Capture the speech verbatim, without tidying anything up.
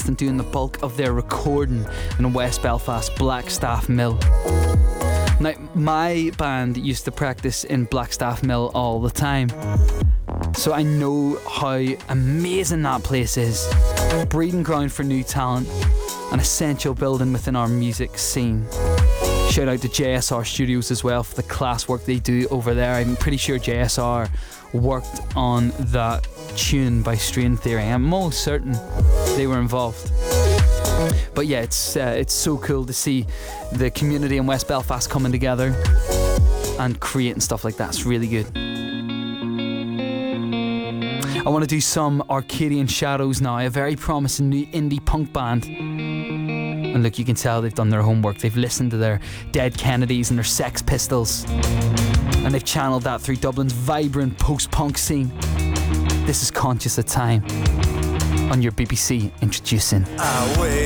and doing the bulk of their recording in West Belfast, Blackstaff Mill. Now, my band used to practice in Blackstaff Mill all the time, so I know how amazing that place is. Breeding ground for new talent, an essential building within our music scene. Shout out to J S R Studios as well for the class work they do over there. I'm pretty sure J S R worked on that tune by Strain Theory. I'm most certain they were involved. But yeah, it's uh, it's so cool to see the community in West Belfast coming together and creating stuff like that. It's really good. I want to do some Arcadian Shadows now, a very promising new indie punk band. And look, you can tell they've done their homework. They've listened to their Dead Kennedys and their Sex Pistols, and they've channeled that through Dublin's vibrant post-punk scene. This is Conscious of Time on your B B C, introducing I wait